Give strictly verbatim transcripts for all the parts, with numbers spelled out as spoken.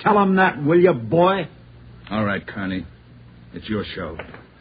Tell him that, will you, boy? All right, Carney. It's your show.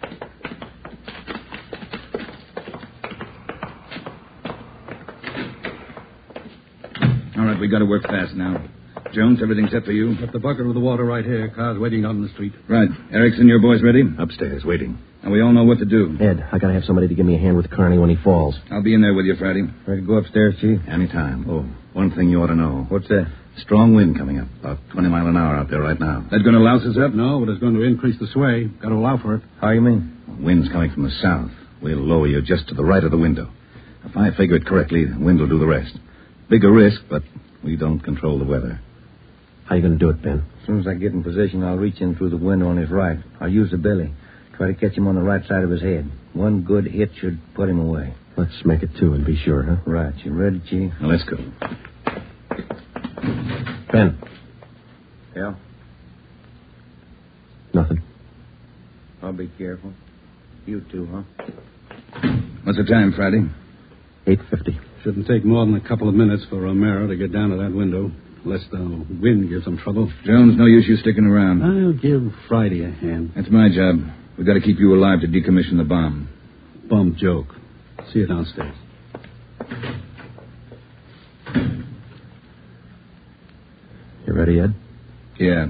All right, we got to work fast now. Jones, everything set for you? Got the bucket with the water right here. Car's waiting out in the street. Right. Erickson, your boys ready? Upstairs, waiting. And we all know what to do. Ed, I gotta have somebody to give me a hand with Carney when he falls. I'll be in there with you, Friday. Ready to go upstairs, Chief? Anytime. Oh, one thing you ought to know. What's that? Strong wind coming up. About twenty mile an hour out there right now. That going to louse us up? No, but it's going to increase the sway. Got to allow for it. How you mean? Wind's coming from the south. We'll lower you just to the right of the window. If I figure it correctly, the wind will do the rest. Bigger risk, but we don't control the weather. How you gonna do it, Ben? As soon as I get in position, I'll reach in through the window on his right. I'll use the belly. Try to catch him on the right side of his head. One good hit should put him away. Let's make it two and be sure, huh? Right. You ready, Chief? Now, let's go. Ben. Yeah? Nothing. I'll be careful. You too, huh? What's the time, Friday? eight fifty. Shouldn't take more than a couple of minutes for Romero to get down to that window. Unless the wind gives him trouble. Jones, no use you sticking around. I'll give Friday a hand. That's my job. We've got to keep you alive to decommission the bomb. Bum joke. See you downstairs. You ready, Ed? Yeah.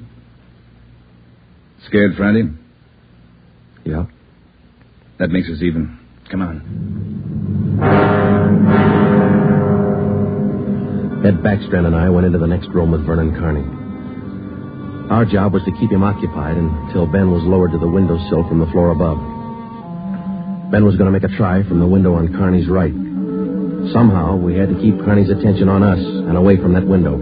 Scared, Friday? Yeah. That makes us even. Come on. Ed Backstrand and I went into the next room with Vernon Carney. Our job was to keep him occupied until Ben was lowered to the windowsill from the floor above. Ben was going to make a try from the window on Carney's right. Somehow, we had to keep Carney's attention on us and away from that window.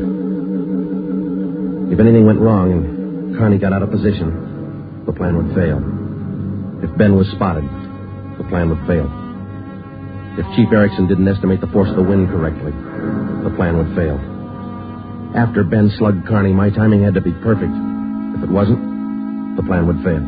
If anything went wrong and Carney got out of position, the plan would fail. If Ben was spotted, the plan would fail. If Chief Erickson didn't estimate the force of the wind correctly, the plan would fail. After Ben slugged Carney, my timing had to be perfect. If it wasn't, the plan would fail.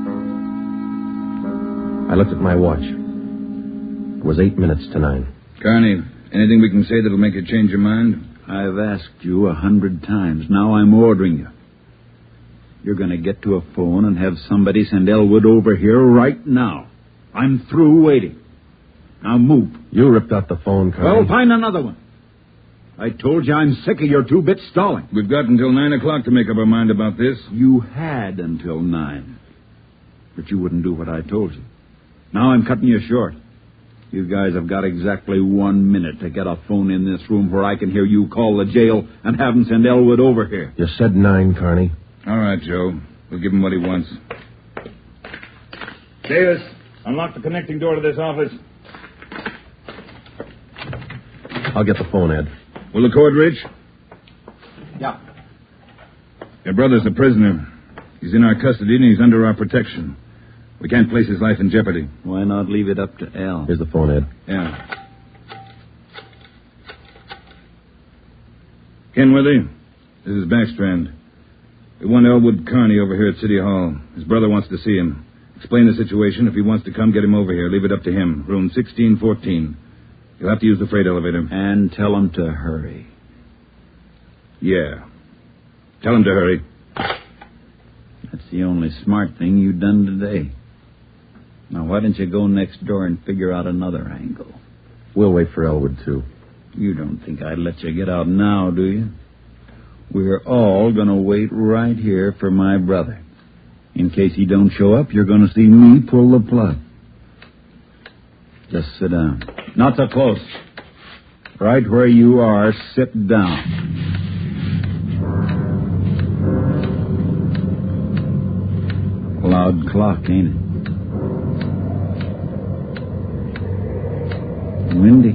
I looked at my watch. It was eight minutes to nine. Carney, anything we can say that'll make you change your mind? I've asked you a hundred times. Now I'm ordering you. You're going to get to a phone and have somebody send Elwood over here right now. I'm through waiting. Now move. You ripped out the phone, Carney. Well, find another one. I told you I'm sick of your two bits stalling. We've got until nine o'clock to make up our mind about this. You had until nine. But you wouldn't do what I told you. Now I'm cutting you short. You guys have got exactly one minute to get a phone in this room where I can hear you call the jail and have them send Elwood over here. You said nine, Carney. All right, Joe. We'll give him what he wants. Davis, unlock the connecting door to this office. I'll get the phone, Ed. Will the cord reach? Yeah. Your brother's a prisoner. He's in our custody and he's under our protection. We can't place his life in jeopardy. Why not leave it up to Al? Here's the phone, Ed. Yeah. Kenworthy, this is Backstrand. We want Elwood Carney over here at City Hall. His brother wants to see him. Explain the situation. If he wants to come, get him over here. Leave it up to him. Room sixteen fourteen. You'll have to use the freight elevator. And tell him to hurry. Yeah. Tell him to hurry. That's the only smart thing you've done today. Now, why don't you go next door and figure out another angle? We'll wait for Elwood, too. You don't think I'd let you get out now, do you? We're all going to wait right here for my brother. In case he don't show up, you're going to see me pull the plug. Just sit down. Not so close. Right where you are, sit down. Loud clock, ain't it? Windy.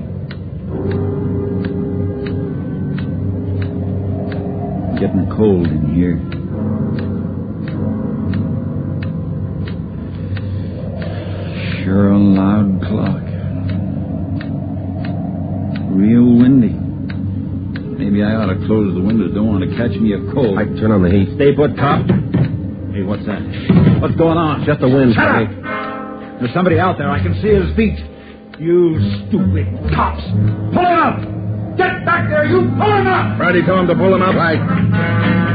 Getting cold in here. Sure a loud clock. Real windy. Maybe I ought to close the windows. Don't want to catch me a cold. I turn on the heat. Stay put, cop. Hey, what's that? What's going on? Just the wind, Shut Carney. up! There's somebody out there. I can see his feet. You stupid cops. Pull him up! Get back there, you! Pull him up! Friday, tell him to pull him up. Right.